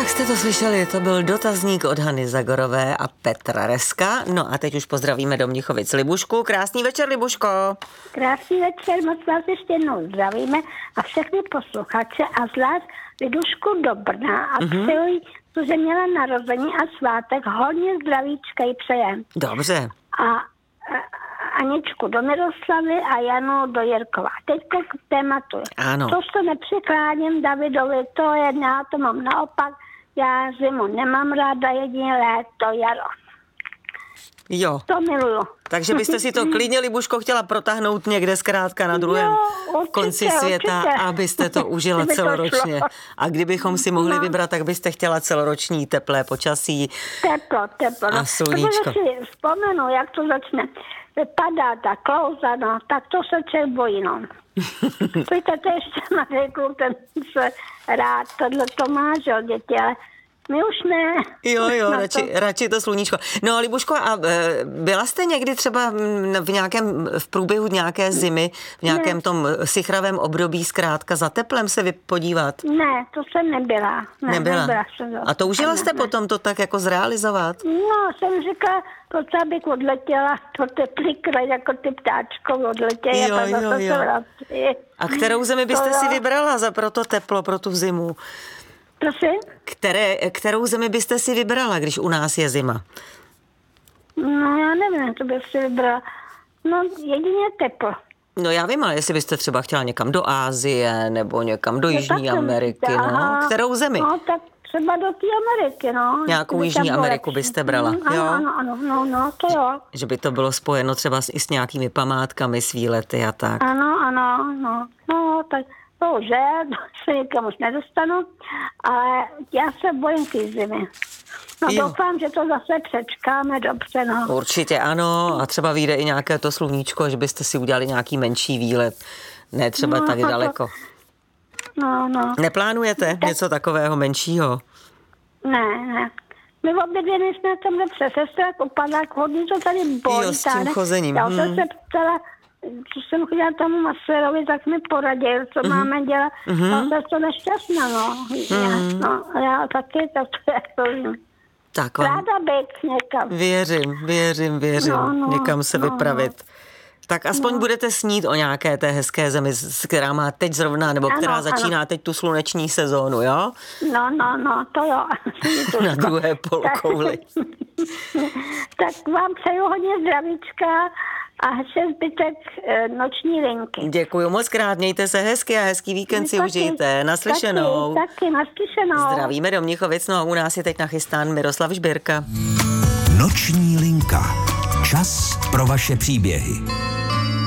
Tak jste to slyšeli, to byl dotazník od Hany Zagorové a Petra Reska. No a teď už pozdravíme do Mnichovic Libušku. Krásný večer, Libuško. Krásný večer, moc vás ještě jednou zdravíme a všechny posluchače a zvlášť Libušku do Brna a přeji, že měla narození a svátek, hodně zdravíčka jí přejem. Dobře. A Aničku do Miroslavy a Janu do Jirkova. Teďko k tématu. Ano. To se nepřikláním Davidovi, to je, já to mám naopak, já zimu nemám ráda, jedině léto, jaro. Jo. To miluju. Takže byste si to klidně, Libuško, chtěla protáhnout někde zkrátka na druhém konci světa, abyste to užila celoročně. A kdybychom si mohli vybrat, tak byste chtěla celoroční teplé počasí. Teplo. A sluníčko. Protože si vzpomenu, jak to začne vypadat a klouza, no, tak to se člověk bojí, no. Víte, to ještě má řekl, ten se rád, tohle to má, že děti, ale my už ne. Jo, radši to sluníčko. No, Libuško, a byla jste někdy třeba v průběhu nějaké zimy, v nějakém tom sichravém období zkrátka za teplem se podívat? Ne, to jsem nebyla. Nebyla jsem. A toužila jste potom to tak jako zrealizovat? No, jsem říkala, potřeba bych odletěla to teplý kraj, jako ty ptáčko odletěly. Jo. A kterou zemi byste si vybrala pro to teplo, pro tu zimu? Prosím? Kterou zemi byste si vybrala, když u nás je zima? No, já nevím, to bych si vybrala. No, jedině teplo. No, já vím, ale jestli byste třeba chtěla někam do Asie nebo někam do Jižní Ameriky, no. Kterou zemi? No, tak třeba do té Ameriky, no. Nějakou Jižní Ameriku byste brala, jo? Ano, to jo. Že by to bylo spojeno třeba i s nějakými památkami, s výlety a tak. Ano, tak bohužel, se nikam už nedostanu, ale já se bojím té zimy. No doufám, že to zase přečkáme dobře, no. Určitě ano, a třeba vyjde i nějaké to sluníčko, že byste si udělali nějaký menší výlet, ne třeba tak daleko. No. Neplánujete něco takového menšího? Ne. My obě dvě jsme tam dobře, sestra upadla, hodně to tady bolí. Jo, s tím chozením. Já jsem se ptala, co jsem chodila tomu masérovi, tak mi poradil, co máme dělat. Já jsem to nešťastná, no. Já taky, tak to vím. Tak ráda být někam. Věřím. Někam se vypravit. Tak aspoň budete snít o nějaké té hezké zemi, která má teď zrovna, nebo která začíná teď tu sluneční sezónu, jo? No, to jo. Na druhé polokouli. Tak vám přeju hodně zdravíčka a hezký zbytek noční linky. Děkuju moc krát, mějte se hezky a hezký víkend si užijte. Naslyšenou. Taky, naslyšenou. Zdravíme do Mnichovic, no a u nás je teď nachystán Miroslav Žbirka. Noční linka. Čas pro vaše příběhy.